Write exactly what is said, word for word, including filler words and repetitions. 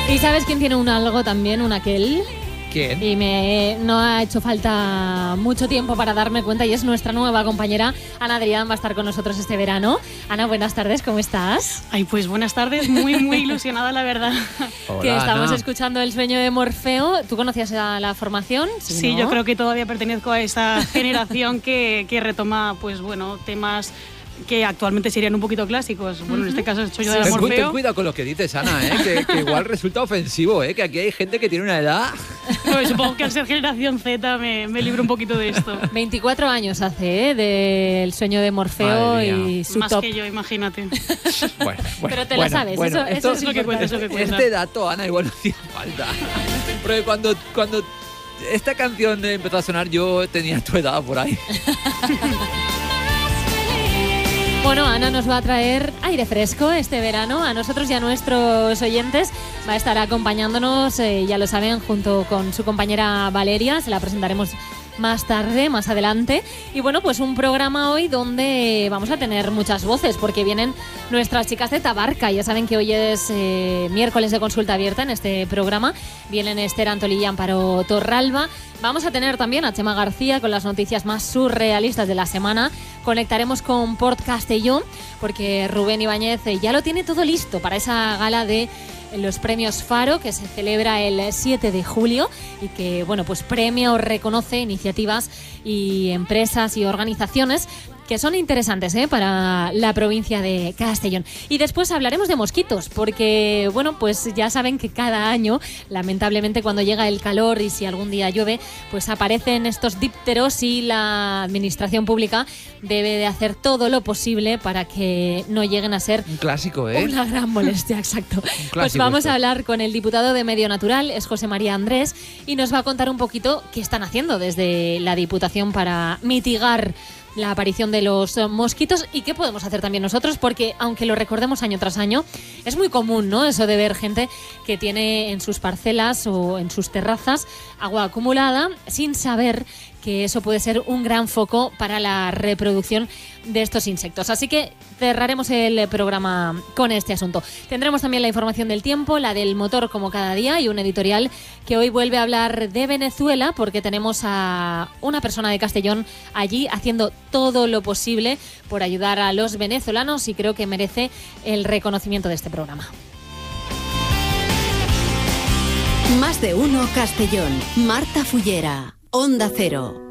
¿Y sabes quién tiene un algo también, un aquel? ¿Quién? Y me no ha hecho falta mucho tiempo para darme cuenta, y es nuestra nueva compañera Ana Adrián. Va a estar con nosotros este verano. Ana, buenas tardes, ¿cómo estás? Ay, pues buenas tardes, muy muy ilusionada, la verdad. Hola, que estamos Ana. escuchando El sueño de Morfeo. ¿Tú conocías a la formación? Sí, Sí, ¿no? yo creo que todavía pertenezco a esa generación que, que retoma, pues bueno, temas que actualmente serían un poquito clásicos. Bueno, en este caso soy yo de Ten, cu- ten Morfeo. cuidado con lo que dices, Ana, ¿eh? que, que igual resulta ofensivo, ¿eh? Que aquí hay gente que tiene una edad... Pues supongo que al ser generación Z me, me libro un poquito de esto. veinticuatro años hace, ¿eh? Del sueño de Morfeo. Madre mía. Y su Más top. que yo, imagínate. Bueno, bueno, Pero te lo bueno, sabes, bueno, eso- esto- eso es lo que cuenta, eso que cuenta. Este dato, Ana, igual no hacía falta. Porque cuando, cuando esta canción empezó a sonar, yo tenía tu edad por ahí. Bueno, Ana nos va a traer aire fresco este verano a nosotros y a nuestros oyentes. Va a estar acompañándonos, eh, ya lo saben, junto con su compañera Valeria. Se la presentaremos más tarde, más adelante. Y bueno, pues un programa hoy donde vamos a tener muchas voces, porque vienen nuestras chicas de Tabarca. Ya saben que hoy es eh, miércoles de consulta abierta en este programa. Vienen Esther Antolí y Amparo Torralba. Vamos a tener también a Chema García con las noticias más surrealistas de la semana. Conectaremos con Port Castelló, porque Rubén Ibáñez eh, ya lo tiene todo listo para esa gala de los premios Faro, que se celebra el siete de julio y que, bueno, pues premia o reconoce iniciativas y empresas y organizaciones que son interesantes, ¿eh? Para la provincia de Castellón. Y después hablaremos de mosquitos, porque, bueno, pues ya saben que cada año, lamentablemente, cuando llega el calor y si algún día llueve, pues aparecen estos dípteros y la administración pública debe de hacer todo lo posible para que no lleguen a ser Un clásico, ¿eh? una gran molestia, exacto. Pues clásico vamos esto. a hablar con el diputado de Medio Natural, es José María Andrés, y nos va a contar un poquito qué están haciendo desde la Diputación para mitigar la aparición de los eh, mosquitos y qué podemos hacer también nosotros, porque aunque lo recordemos año tras año, es muy común, ¿no? Eso de ver gente que tiene en sus parcelas o en sus terrazas agua acumulada sin saber que eso puede ser un gran foco para la reproducción de estos insectos. Así que cerraremos el programa con este asunto. Tendremos también la información del tiempo, la del motor como cada día, y un editorial que hoy vuelve a hablar de Venezuela, porque tenemos a una persona de Castellón allí haciendo todo lo posible por ayudar a los venezolanos, y creo que merece el reconocimiento de este programa. Más de uno Castellón. Marta Fullera, Onda Cero.